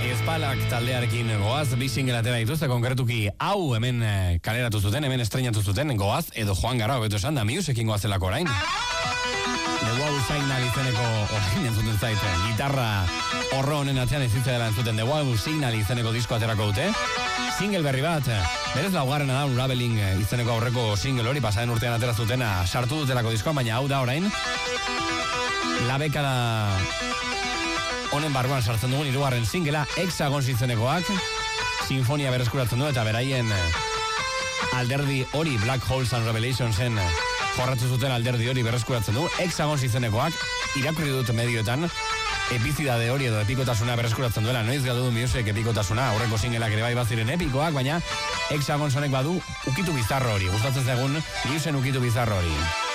Ezpalak taldearekin goaz, bi single atera dituzte, konkretuki hau hemen kaleratu zuten, hemen estrenatu zuten, goaz, edo Joan Garra, beto esan da, Musekin goazelako orain. The Wow Signal izeneko orain entzuten zaite, gitarra horro honen atzean ezitza dela entzuten, The Wow Signal izeneko disko aterako dute. Single berri bat, berez laugarrena da, Unraveling izeneko aurreko single hori, pasaren urtean atera zutena, sartu dutelako diskoan, baina hau da orain. La bekada honen barruan sartzen dugun hirugarren singlea, Hexagon izenekoak, sinfonia berreskuratzen du eta beraien alderdi hori, Black Holes and Revelationsen jorratu zuten alderdi hori berreskuratzen du, Hexagon izenekoak, irakurri dut medioetan, epizidade hori edo epikotasuna berreskuratzen duela, noiz gadu Music epikotasuna, aurreko singleak ere bai baziren epikoak, baina Hexagon sonek badu ukitu bizarro hori, gustatzen zegun Musen ukitu bizarro hori.